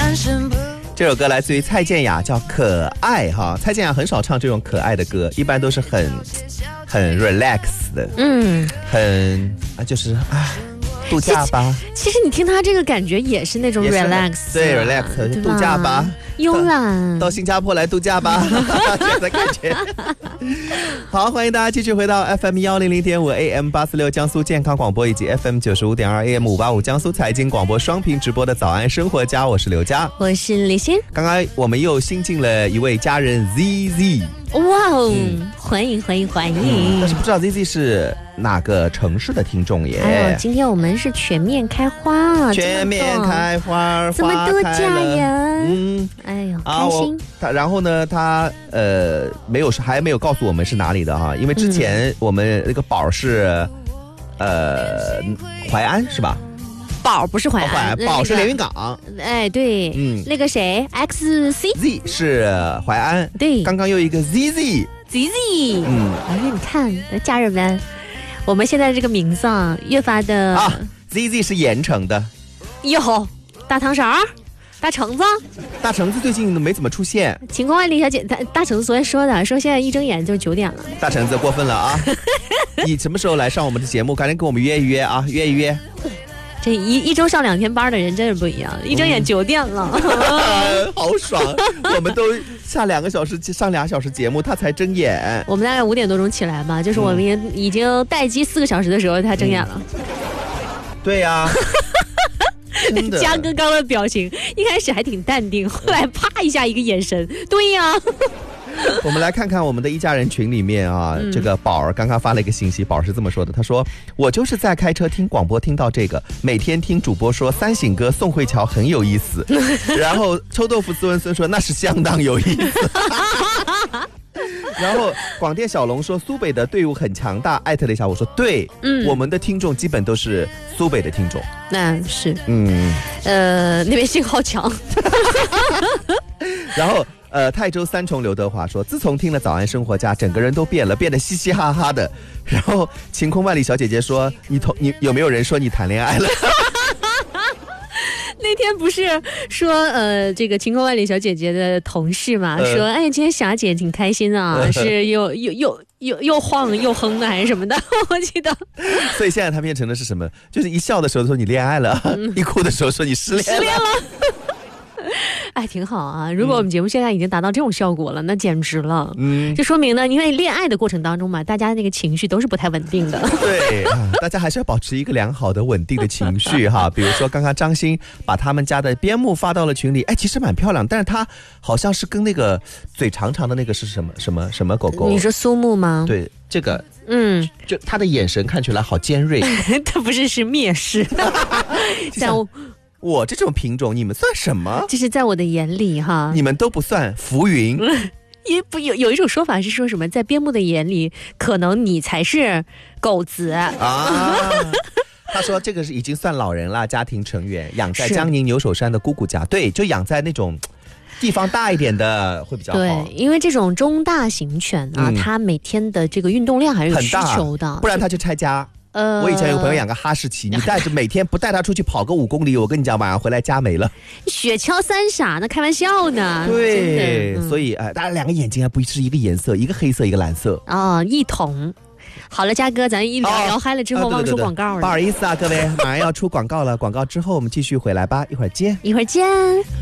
这首歌来自于蔡健雅，叫《可爱》哈。蔡健雅很少唱这种可爱的歌，一般都是很 relax 的，就是度假吧。 其实你听他这个感觉也是那种 relax， 对 relax 度假吧， 慵懒， 到新加坡来度假吧，这样的感觉。好，欢迎大家继续回到 FM100.5 AM 846江苏健康广播以及 FM 95.2 AM 585江苏财经广播双屏直播的早安生活家，我是刘佳， 我是李欣。 刚刚我们又新进了一位家人 ZZ， 哇哦，欢迎欢迎欢迎！ 但是不知道 ZZ 是哪个城市的听众耶？ 哎呦，今天我们是全面开花， 全面开花， 怎么度假呀？哎呦，开心。 然后呢，他还没有告诉我们是哪里的哈，因为之前我们那个宝是淮安是吧？ 宝不是淮安， 宝是连云港。 哎，对，那个谁 XCZ 是淮安， 对， 刚刚又一个 ZZ， 哎，你看家人们，我们现在这个名字啊，越发的 ZZ 是盐城的， 哟，大糖勺。大橙子最近没怎么出现。 晴空万里小姐，大橙子昨天说现在一睁眼就9点了。 大橙子过分了啊！你什么时候来上我们的节目？赶紧跟我们约一约啊，约一约。 这一周上2天班的人真是不一样，一睁眼9点了， 好爽！我们都下2个小时上2小时节目，他才睁眼。 我们大概5点多钟起来吧，就是我们已经待机4个小时的时候，他睁眼了。 对呀。 嘉哥刚的表情一开始还挺淡定，后来啪一下一个眼神，对呀。 我们来看看我们的一家人群里面啊，这个宝儿刚刚发了一个信息，宝儿是这么说的，他说我就是在开车听广播听到这个，每天听主播说三省歌宋慧乔很有意思，然后臭豆腐斯文森说那是相当有意思。然后广电小龙说苏北的队伍很强大，艾特了一下我说对，我们的听众基本都是苏北的听众。 那是那边信号强。 然后泰州三重刘德华说自从听了早安生活家，整个人都变了，变得嘻嘻哈哈的。然后晴空万里小姐姐说你有没有人说你谈恋爱了？ 那天不是说这个晴空万里小姐姐的同事嘛，说哎今天霞姐挺开心啊，是又晃又哼的还是什么的，我记得。 所以现在她变成的是什么？就是一笑的时候说你恋爱了，一哭的时候说你失恋了。 哎，挺好啊！如果我们节目现在已经达到这种效果了，那简直了。这说明呢，因为恋爱的过程当中嘛，大家那个情绪都是不太稳定的。 对大家还是要保持一个良好的稳定的情绪哈。比如说刚刚张欣把他们家的边牧发到了群里，哎，其实蛮漂亮，但是他好像是跟那个嘴长长的那个是什么狗狗？ 你说苏木吗？ 对，这个就他的眼神看起来好尖锐。 他不是蔑视。在我这种品种你们算什么？ 就是在我的眼里哈， 你们都不算浮云。 也不有一种说法是说什么，在边牧的眼里可能你才是狗子啊。 他说这个是已经算老人了，家庭成员养在江宁牛首山的姑姑家。对，就养在那种地方大一点的会比较好。 对，因为这种中大型犬啊，它每天的这个运动量还是有需求的， 不然它就拆家。我以前有个朋友养个哈士奇，你每天不带它出去跑个5公里，我跟你讲晚上回来家没了。 雪橇三傻，那开玩笑呢。 对，所以大家2个眼睛还不是一个颜色，一个黑色一个蓝色一统。好了，嘉哥，咱一聊嗨了之后忘了出广告了， 不好意思啊，各位，马上要出广告了。广告之后我们继续回来吧，一会儿见。